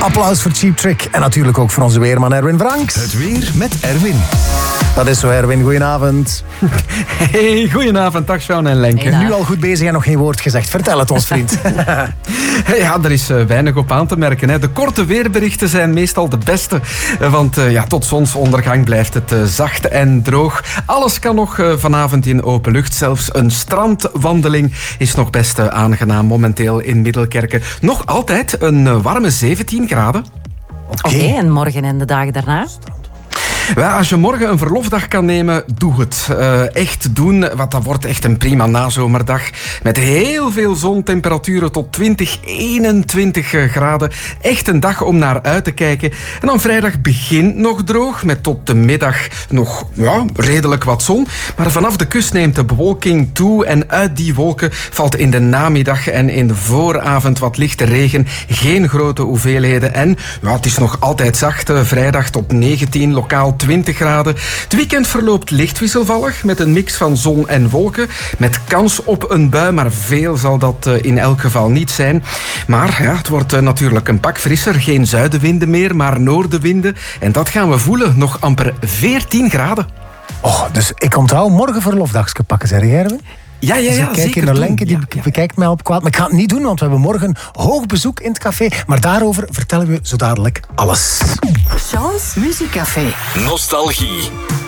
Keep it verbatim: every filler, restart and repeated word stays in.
Applaus voor Cheap Trick. En natuurlijk ook voor onze weerman Erwin Franks. Het weer met Erwin. Dat is zo, Erwin. Goedenavond. Hey, goedenavond. Dag, Sean en Lenke. Hey, nu al goed bezig en nog geen woord gezegd. Vertel het ons, vriend. Ja, er is uh, weinig op aan te merken. Hè. De korte weerberichten zijn meestal de beste. Uh, want uh, ja, tot zonsondergang blijft het uh, zacht en droog. Alles kan nog uh, vanavond in open lucht. Zelfs een strandwandeling is nog best uh, aangenaam momenteel in Middelkerke. Nog altijd een uh, warme zeventien graden. Oké, okay, en morgen en de dagen daarna? Wel, als je morgen een verlofdag kan nemen, doe het. Uh, echt doen, want dat wordt echt een prima nazomerdag. Met heel veel zon, temperaturen tot twintig, eenentwintig graden. Echt een dag om naar uit te kijken. En dan vrijdag begint nog droog, met tot de middag nog ja, redelijk wat zon. Maar vanaf de kust neemt de bewolking toe en uit die wolken valt in de namiddag en in de vooravond wat lichte regen. Geen grote hoeveelheden. En ja, het is nog altijd zacht, uh, vrijdag tot negentien, lokaal twintig graden. Het weekend verloopt licht wisselvallig met een mix van zon en wolken. Met kans op een bui, maar veel zal dat uh, in elk geval niet zijn. Maar ja, het wordt uh, natuurlijk een pak frisser. Geen zuidenwinden meer, maar noordenwinden. En dat gaan we voelen. Nog amper veertien graden. Oh, dus ik onthoud morgen verlofdagsje pakken, zeg je, Erwin? Ja, ja, ja. Dus ik kijk naar Lenke, die ja, ja. bekijkt mij op kwaad. Maar ik ga het niet doen, want we hebben morgen hoog bezoek in het café. Maar daarover vertellen we zo dadelijk alles. Sean's Muziekcafé. Nostalgie.